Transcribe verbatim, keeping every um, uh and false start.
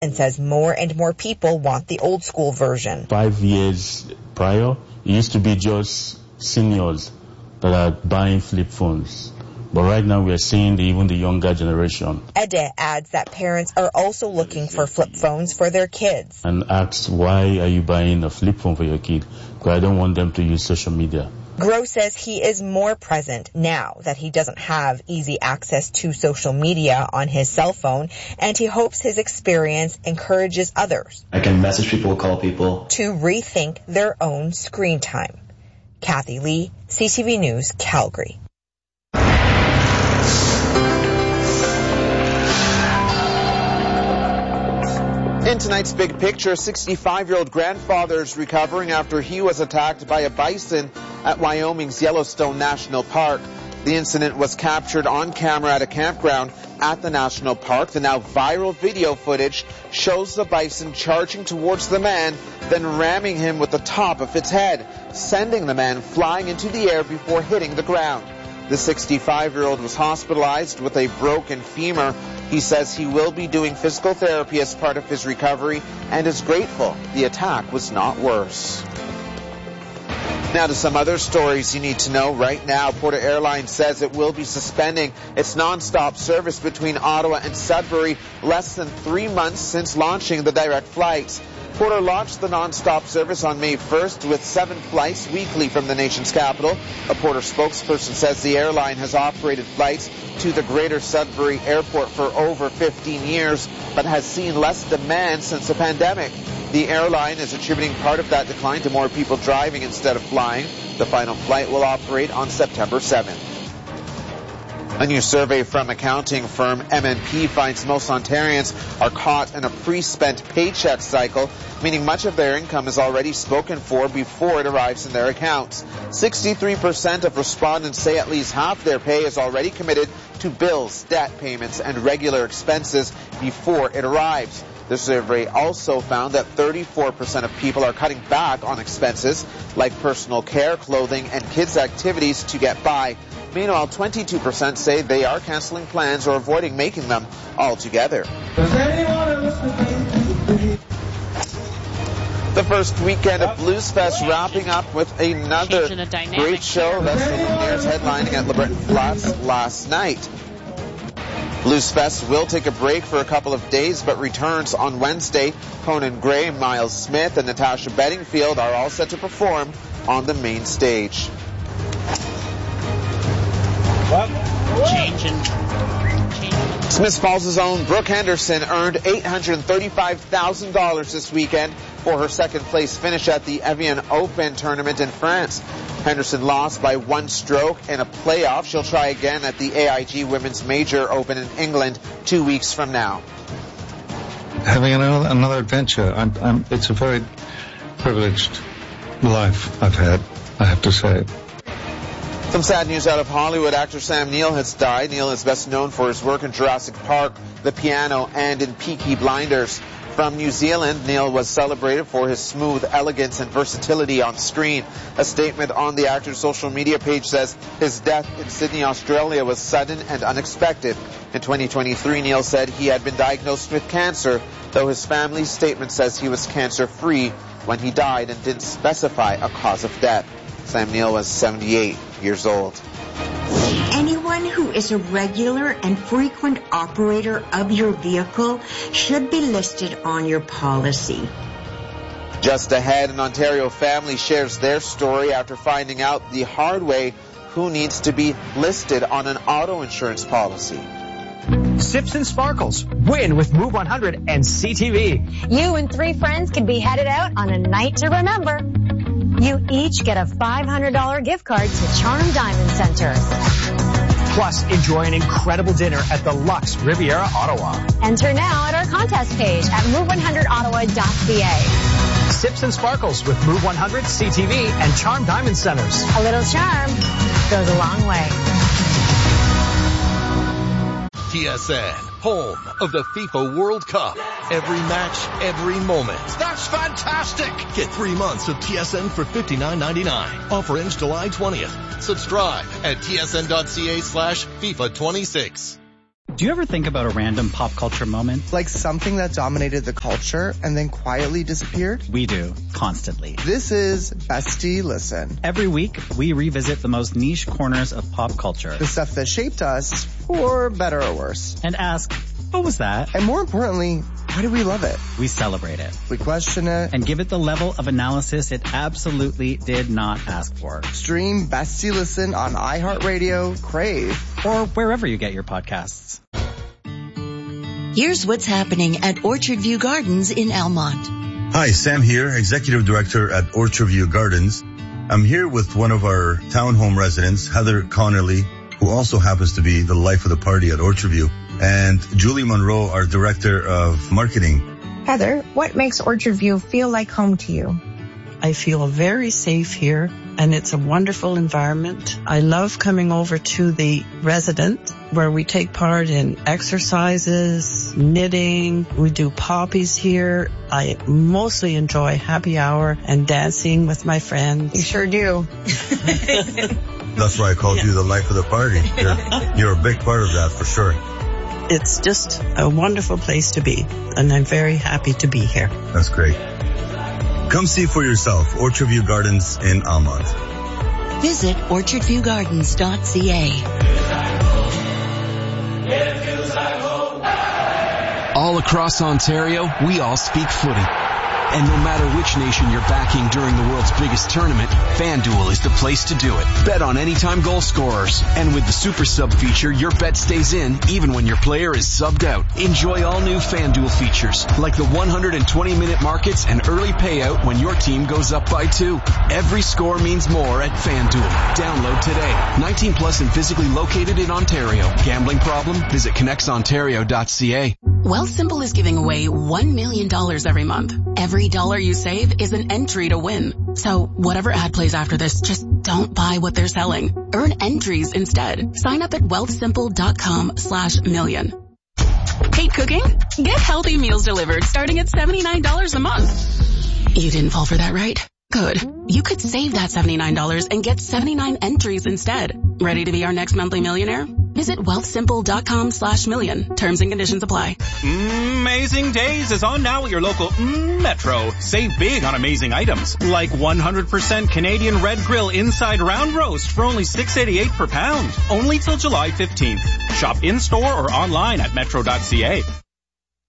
and says more and more people want the old school version. Five years prior, it used to be just seniors that are buying flip phones. But right now we are seeing the, even the younger generation. Ede adds that parents are also looking for flip phones for their kids. And asks, why are you buying a flip phone for your kid? Because I don't want them to use social media. Gross says he is more present now that he doesn't have easy access to social media on his cell phone, and he hopes his experience encourages others. I can message people, call people. To rethink their own screen time. Kathy Lee, C T V News, Calgary. In tonight's Big Picture, sixty-five-year-old grandfather is recovering after he was attacked by a bison at Wyoming's Yellowstone National Park. The incident was captured on camera at a campground at the national park. The now viral video footage shows the bison charging towards the man, then ramming him with the top of its head, sending the man flying into the air before hitting the ground. The sixty-five-year-old was hospitalized with a broken femur. He says he will be doing physical therapy as part of his recovery and is grateful the attack was not worse. Now to some other stories you need to know right now. Porter Airlines says it will be suspending its non-stop service between Ottawa and Sudbury less than three months since launching the direct flights. Porter launched the non-stop service on May first with seven flights weekly from the nation's capital. A Porter spokesperson says the airline has operated flights to the Greater Sudbury Airport for over fifteen years, but has seen less demand since the pandemic. The airline is attributing part of that decline to more people driving instead of flying. The final flight will operate on September seventh. A new survey from accounting firm M N P finds most Ontarians are caught in a pre-spent paycheck cycle, meaning much of their income is already spoken for before it arrives in their accounts. sixty-three percent of respondents say at least half their pay is already committed to bills, debt payments, and regular expenses before it arrives. The survey also found that thirty-four percent of people are cutting back on expenses like personal care, clothing, and kids' activities to get by. Meanwhile, twenty-two percent say they are canceling plans or avoiding making them altogether. The first weekend of Blues Fest wrapping up with another great show. That's the Lumineers headlining at LeBreton Flats last night. Blues Fest will take a break for a couple of days, but returns on Wednesday. Conan Gray, Miles Smith, and Natasha Bedingfield are all set to perform on the main stage. Changing. Smiths Falls' own Brooke Henderson earned eight hundred thirty-five thousand dollars this weekend for her second-place finish at the Evian Open tournament in France. Henderson lost by one stroke in a playoff. She'll try again at the A I G Women's Major Open in England two weeks from now. Having another, another adventure, I'm, I'm, it's a very privileged life I've had, I have to say. Some sad news out of Hollywood. Actor Sam Neill has died. Neill is best known for his work in Jurassic Park, The Piano, and in Peaky Blinders. From New Zealand, Neill was celebrated for his smooth elegance and versatility on screen. A statement on the actor's social media page says his death in Sydney, Australia was sudden and unexpected. In twenty twenty-three, Neill said he had been diagnosed with cancer, though his family's statement says he was cancer-free when he died and didn't specify a cause of death. Sam Neill was seventy-eight years old. Anyone who is a regular and frequent operator of your vehicle should be listed on your policy. Just ahead, an Ontario family shares their story after finding out the hard way who needs to be listed on an auto insurance policy. Sips and sparkles. Win with Move one hundred and C T V. You and three friends can be headed out on a night to remember. You each get a five hundred dollars gift card to Charm Diamond Center. Plus, enjoy an incredible dinner at the Luxe Riviera Ottawa. Enter now at our contest page at move one hundred ottawa dot c a. Sips and sparkles with Move one hundred, C T V, and Charm Diamond Centers. A little charm goes a long way. T S N, home of the FIFA World Cup. Every match, every moment. That's fantastic! Get three months of T S N for fifty-nine ninety-nine. Offer ends July twentieth. Subscribe at tsn.ca slash FIFA 26. Do you ever think about a random pop culture moment? Like something that dominated the culture and then quietly disappeared? We do, constantly. This is Bestie Listen. Every week, we revisit the most niche corners of pop culture. The stuff that shaped us, for better or worse. And ask, what was that? And more importantly, why do we love it? We celebrate it. We question it. And give it the level of analysis it absolutely did not ask for. Stream Bestie Listen on iHeartRadio, Crave, or wherever you get your podcasts. Here's what's happening at Orchard View Gardens in Almont. Hi, Sam here, Executive Director at Orchard View Gardens. I'm here with one of our townhome residents, Heather Connerly, who also happens to be the life of the party at Orchard View, and Julie Monroe, our Director of Marketing. Heather, what makes Orchard View feel like home to you? I feel very safe here, and it's a wonderful environment. I love coming over to the residence where we take part in exercises, knitting. We do poppies here. I mostly enjoy happy hour and dancing with my friends. You sure do. That's why I called yeah. you the life of the party. You're, you're a big part of that for sure. It's just a wonderful place to be, and I'm very happy to be here. That's great. Come see for yourself, Orchard View Gardens in Almont. Visit orchard view gardens dot c a. All across Ontario, we all speak footy. And no matter which nation you're backing during the world's biggest tournament, FanDuel is the place to do it. Bet on anytime goal scorers. And with the Super Sub feature, your bet stays in even when your player is subbed out. Enjoy all new FanDuel features, like the one hundred twenty minute markets and early payout when your team goes up by two. Every score means more at FanDuel. Download today. nineteen plus and physically located in Ontario. Gambling problem? Visit connects ontario dot c a. Wealthsimple is giving away one million dollars every month. Every dollar you save is an entry to win. So whatever ad plays after this, just don't buy what they're selling. Earn entries instead. Sign up at wealthsimple dot com slash million. Hate cooking? Get healthy meals delivered starting at seventy-nine dollars a month. You didn't fall for that, right? Good. You could save that seventy-nine dollars and get seventy-nine entries instead. Ready to be our next monthly millionaire? Visit wealthsimple dot com slash million. Terms and conditions apply. Amazing Days is on now at your local mm, Metro. Save big on amazing items, like one hundred percent Canadian Red Grill inside round roast for only six dollars and eighty-eight cents per pound. Only till July fifteenth. Shop in-store or online at metro dot c a.